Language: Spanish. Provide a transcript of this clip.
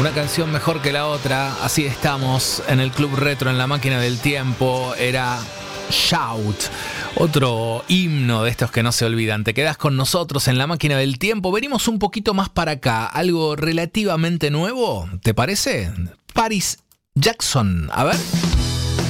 Una canción mejor que la otra, así estamos en el Club Retro, en la máquina del tiempo, era Shout, otro himno de estos que no se olvidan. Te quedás con nosotros en la máquina del tiempo, venimos un poquito más para acá, algo relativamente nuevo, ¿te parece? Paris Jackson, a ver.